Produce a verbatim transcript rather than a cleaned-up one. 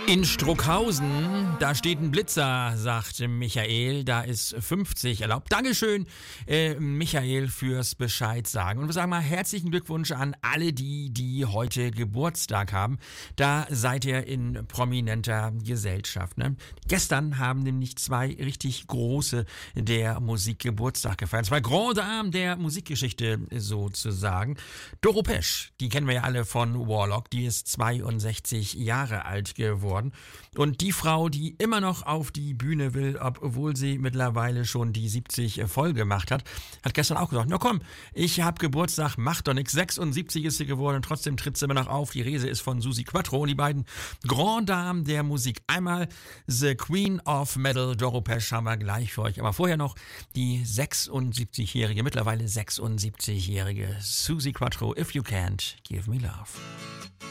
In Struckhausen, da steht ein Blitzer, sagt Michael, da ist fünfzig erlaubt. Dankeschön, äh, Michael, fürs Bescheid sagen. Und wir sagen mal herzlichen Glückwunsch an alle die, die heute Geburtstag haben. Da seid ihr in prominenter Gesellschaft, ne? Gestern haben nämlich zwei richtig große der Musik Geburtstag gefeiert. Zwei Grand Dames der Musikgeschichte sozusagen. Doro Pesch, die kennen wir ja alle von Warlock, die ist zweiundsechzig Jahre alt geworden. Und die Frau, die immer noch auf die Bühne will, obwohl sie mittlerweile schon die siebzig voll gemacht hat, hat gestern auch gesagt, na komm, ich hab Geburtstag, macht doch nix. sechsundsiebzig ist sie geworden und trotzdem tritt sie immer noch auf. Die Rede ist von Suzi Quatro und die beiden Grand Dames der Musik. Einmal The Queen of Metal, Doro Pesch, haben wir gleich für euch. Aber vorher noch die sechsundsiebzigjährige, mittlerweile sechsundsiebzigjährige Suzi Quatro, If You Can't Give Me Love.